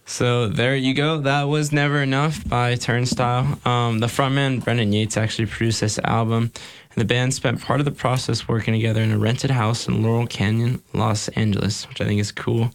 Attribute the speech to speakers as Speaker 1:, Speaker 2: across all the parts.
Speaker 1: So there you go. That was Never Enough by Turnstile. The frontman, Brendan Yates, actually produced this album. And the band spent part of the process working together in a rented house in Laurel Canyon, Los Angeles, which I think is cool.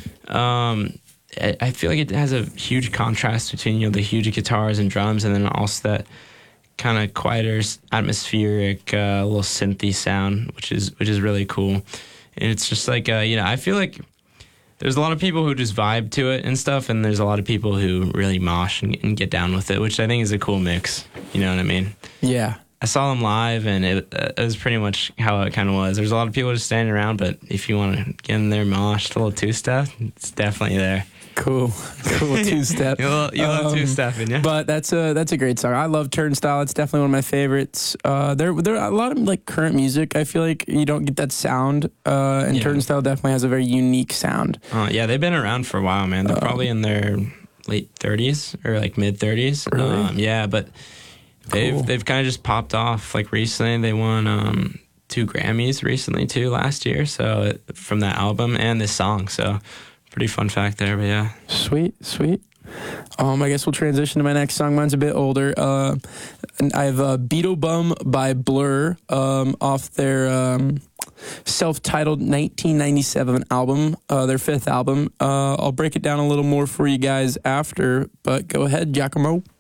Speaker 1: I feel like it has a huge contrast between, the huge guitars and drums, and then also that kind of quieter, atmospheric, little synthy sound, which is really cool. And it's just like, I feel like there's a lot of people who just vibe to it and stuff, and there's a lot of people who really mosh and get down with it, which I think is a cool mix. You know what I mean?
Speaker 2: Yeah.
Speaker 1: I saw them live, and it was pretty much how it kind of was. There's a lot of people just standing around, but if you want to get in there, mosh, a little two-step, it's definitely there.
Speaker 2: Cool two-step.
Speaker 1: you love two-stepping, yeah.
Speaker 2: But that's a great song. I love Turnstile. It's definitely one of my favorites. There are a lot of like current music. I feel like you don't get that sound, and Turnstile definitely has a very unique sound.
Speaker 1: Yeah, they've been around for a while, man. They're probably in their late 30s or like mid 30s.
Speaker 2: Really?
Speaker 1: Yeah, but they've kind of just popped off like recently. They won 2 Grammys recently too last year. So from that album and this song. So pretty fun fact there, but yeah.
Speaker 2: Sweet. I guess we'll transition to my next song. Mine's a bit older. I have Beetle Bum by Blur off their self-titled 1997 album, their 5th album. I'll break it down a little more for you guys after, but go ahead, Giacomo.